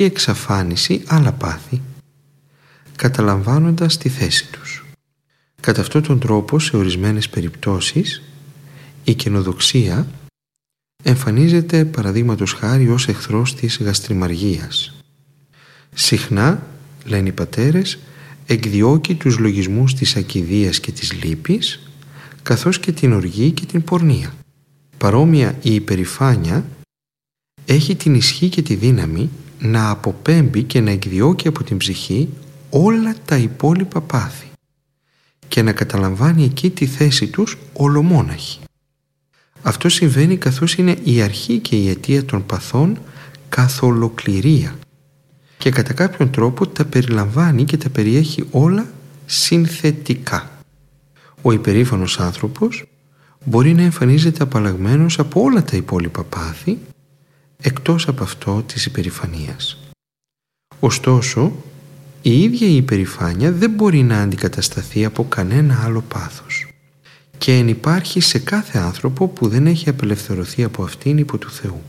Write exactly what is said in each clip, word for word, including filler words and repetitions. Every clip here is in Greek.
η εξαφάνιση άλλα πάθη, καταλαμβάνοντας τη θέση τους. Κατά αυτόν τον τρόπο, σε ορισμένες περιπτώσεις, η καινοδοξία εμφανίζεται παραδείγματος χάρη ως εχθρός της γαστριμαργίας. Συχνά, λένε οι πατέρες, εκδιώκει τους λογισμούς της ακηδείας και της λύπης, καθώς και την οργή και την πορνεία. Παρόμοια, η υπερηφάνεια έχει την ισχύ και τη δύναμη να αποπέμπει και να εκδιώκει από την ψυχή όλα τα υπόλοιπα πάθη και να καταλαμβάνει εκεί τη θέση τους ολομόναχη. Αυτό συμβαίνει καθώς είναι η αρχή και η αιτία των παθών καθ' ολοκληρία και κατά κάποιον τρόπο τα περιλαμβάνει και τα περιέχει όλα συνθετικά. Ο υπερήφανος άνθρωπος μπορεί να εμφανίζεται απαλλαγμένος από όλα τα υπόλοιπα πάθη εκτός από αυτό της υπερηφανίας. Ωστόσο, η ίδια η υπερηφάνεια δεν μπορεί να αντικατασταθεί από κανένα άλλο πάθος και ενυπάρχει σε κάθε άνθρωπο που δεν έχει απελευθερωθεί από αυτήν υπό του Θεού.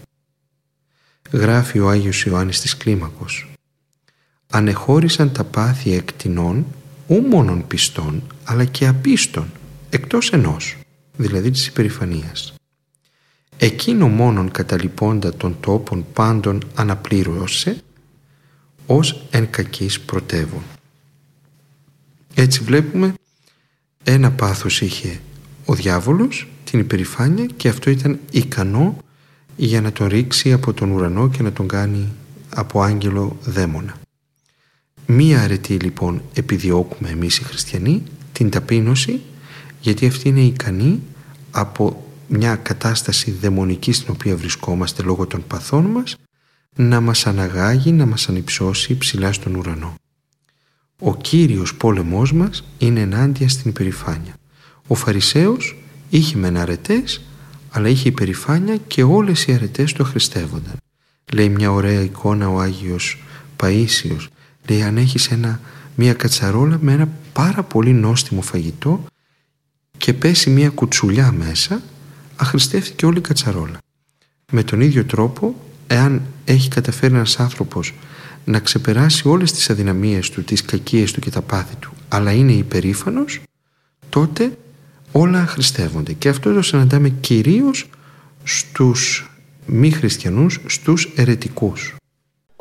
Γράφει ο Άγιος Ιωάννης της Κλίμακος: «Ανεχώρησαν τα πάθη εκτινών ου μόνον πιστών, αλλά και απίστων, εκτός ενός, δηλαδή της υπερηφανίας. Εκείνο μόνον καταλοιπώντα των τόπων πάντων αναπλήρωσε, ως εν κακής πρωτεύων». Έτσι βλέπουμε, ένα πάθος είχε ο διάβολος, την υπερηφάνεια, και αυτό ήταν ικανό για να τον ρίξει από τον ουρανό και να τον κάνει από άγγελο δαίμονα. Μία αρετή λοιπόν επιδιώκουμε εμείς οι χριστιανοί, την ταπείνωση, γιατί αυτή είναι ικανή από μια κατάσταση δαιμονική στην οποία βρισκόμαστε λόγω των παθών μας να μας αναγάγει, να μας ανυψώσει ψηλά στον ουρανό. Ο κύριος πόλεμός μας είναι ενάντια στην υπερηφάνεια. Ο Φαρισαίος είχε μεν αρετές, αλλά είχε υπερηφάνεια και όλες οι αρετές το χρηστεύονταν. Λέει μια ωραία εικόνα ο Άγιος Παΐσιος. Λέει, αν έχεις ένα, μια κατσαρόλα με ένα πάρα πολύ νόστιμο φαγητό και πέσει μια κουτσουλιά μέσα, αχρηστεύτηκε όλη η κατσαρόλα. Με τον ίδιο τρόπο, εάν έχει καταφέρει ένας άνθρωπος να ξεπεράσει όλες τις αδυναμίες του, τις κακίες του και τα πάθη του, αλλά είναι υπερήφανος, τότε όλα αχρηστεύονται. Και αυτό το συναντάμε κυρίως στους μη χριστιανούς, στους αιρετικούς.